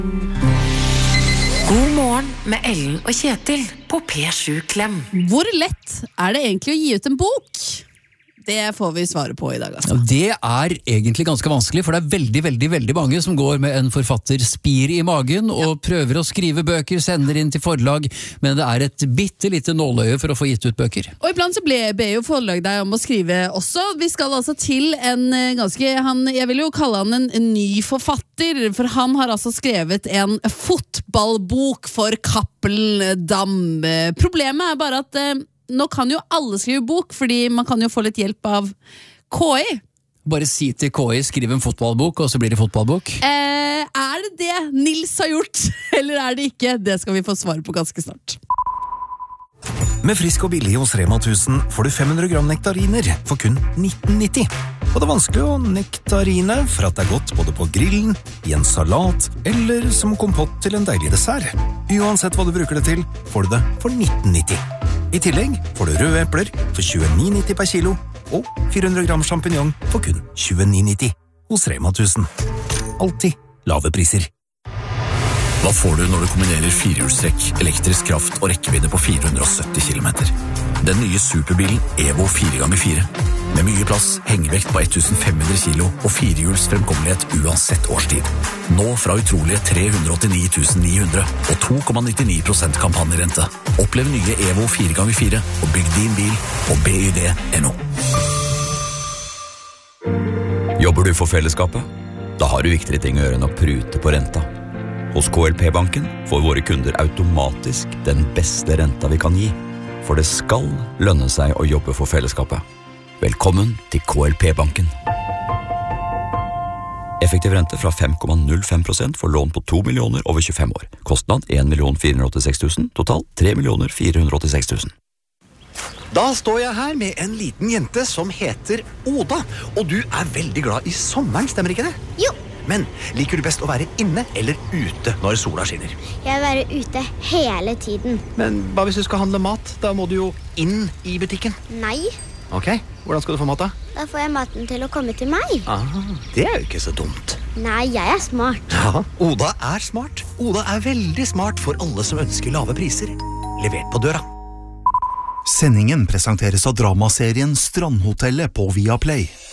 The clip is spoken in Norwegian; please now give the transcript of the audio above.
God morgen med Ellen og Kjetil på P7 Klem. Hvor lett er det egentlig å gi ut en bok? Det får vi svare på i dag, altså. Det er egentlig ganske vanskelig, for det er veldig mange som går med en forfatterspir i magen og prøver å skrive bøker, sender inn til forlag, men det er et bittelite nåløye for å få gitt ut bøker. Og iblant så ber jo forlag deg om å skrive også. Vi skal altså til en ganske, jeg vil jo kalle han en ny forfatter, for han har altså skrevet en fotballbok for Cappelen Damm. Problemet er bare at nå kan jo alle skrive bok, fordi man kan jo få litt hjelp av KI. Bare si til KI, skriv en fotballbok, og så blir det fotballbok. Er det det Nils har gjort, eller er det ikke? Det skal vi få svar på ganske snart. Med Frisk og billig hos Rema 1000 får du 500 gram nektariner for kun 19,90. Og det er vanskelig å nektarine, for at det er godt både på grillen, i en salat, eller som kompott til en deilig dessert. Uansett hva du bruker det til, får du det for 19,90. I tillegg får du røde epler for 29,90 per kilo, og 400 gram champignon for kun 29,90 hos Rema 1000. Alltid lave priser. Hva får du når du kombinerer firehjulstrekk, elektrisk kraft og rekkevidde på 470 km? Den nye superbilen Evo 4x4. Med mye plass, hengevekt på 1500 kilo og firehjuls fremkommelighet uansett årstid. Nå fra utrolige 389 900 og 2,99% kampanjerente. Opplev nye Evo 4x4 og bygg din bil på BYD.no. Jobber du for fellesskapet? Da har du viktigere ting å gjøre enn å prute på renta. Hos KLP-banken får våre kunder automatisk den beste renta vi kan gi. For det skal lønne seg å jobbe for fellesskapet. Velkommen til KLP-banken. Effektiv rente fra 5,05% for lån på 2 millioner over 25 år. Kostnad 1 486 000, total 3 486 000. Da står jeg her med en liten jente som heter Oda, og du er veldig glad i sommeren, stemmer ikke det? Jo. Men liker du best å være inne eller ute når sola skinner? Jeg vil være ute hele tiden. Men hva hvis du skal handle mat? Da må du jo inn i butikken. Nei. Ok, hvordan skal du få mat da? Da får jeg maten til å komme til meg. Det er jo ikke så dumt. Nei, jeg er smart. Ja, Oda er smart. Oda er veldig smart for alle som ønsker lave priser. Levert på døra. Sendingen presenteres av dramaserien Strandhotellet på Viaplay.